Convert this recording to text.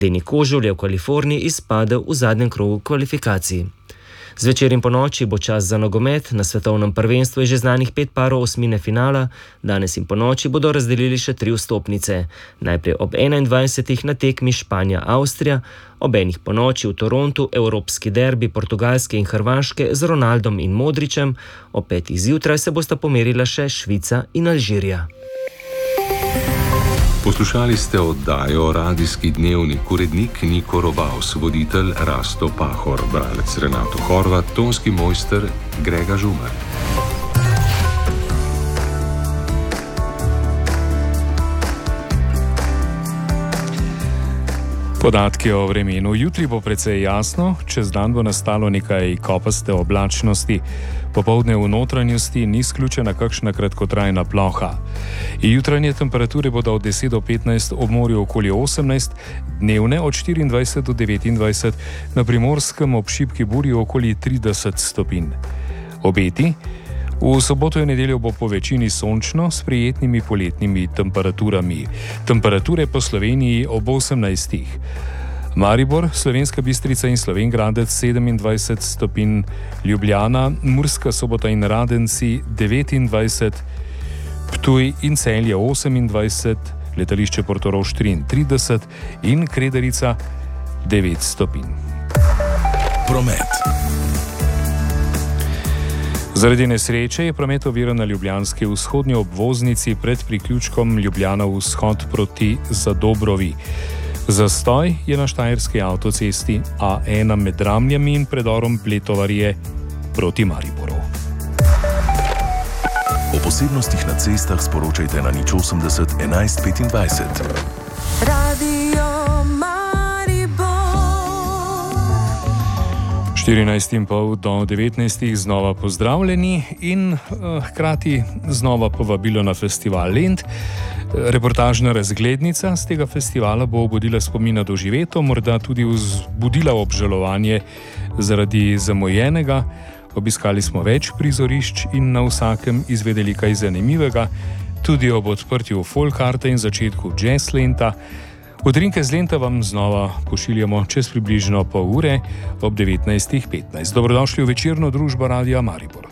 Deni Kožul je v Kaliforniji izpadel v zadnjem krogu kvalifikacij. Zvečer in ponoči bo čas za nogomet, na svetovnem prvenstvu je že znanih 5 parov osmine finala, danes in ponoči bodo razdelili še 3 vstopnice. Najprej ob 21. na tekmi Španija-Avstrija, ob enih ponoči v Torontu evropski derbi Portugalske in Hrvaške z Ronaldom in Modrićem, ob 5. zjutraj se bosta pomerila še Švica in Alžirija. Poslušali ste oddajo Radijski dnevnik, urednik Niko Robaus, voditelj Rasto Pahor, bralec Renato Horvat, tonski mojster Grega Žumar. Podatki o vremenu. Jutri bo precej jasno, čez dan bo nastalo nekaj kopaste oblačnosti. Popoldne v notranjosti ni izključena kakšna kratkotrajna ploha. Jutranje temperature bodo od 10 do 15, ob morju okoli 18, dnevne od 24 do 29, na Primorskem ob šibki burji okoli 30 stopinj. Obeti. V soboto in nedeljo bo po večini sončno s prijetnimi poletnimi temperaturami. Temperature po Sloveniji ob 18. Maribor, Slovenska Bistrica in Slovenjgradec 27 stopinj, Ljubljana, Murska Sobota in Radenci 29, Ptuj in Celje 28, letališče Portorož 33 in Krederica 9 stopinj. Promet. Zaradi nesreče je promet oviran na ljubljanski vzhodnji obvoznici pred priključkom Ljubljana vzhod proti Zadobrovi. Zastoj je na štajerski avtocesti A1 med Ramljami in predorom Bletovarje proti Mariboru. O posebnostih na cestah sporočajte na 080 11 25. Radio 14:30 do 19 znova pozdravljeni in hkrati znova povabilo na festival Lent. Reportažna razglednica z tega festivala bo obudila spomina doživeto, morda tudi vzbudila obžalovanje zaradi zamujenega. Obiskali smo več prizorišč in na vsakem izvedeli kaj zanimivega, tudi ob odprtju Folkarte in začetku Jazz Lenta. Utrinke z Lenta vam znova pošiljamo čez približno pol ure ob 19:15. Dobrodošli v večerno družbo Radia Maribor.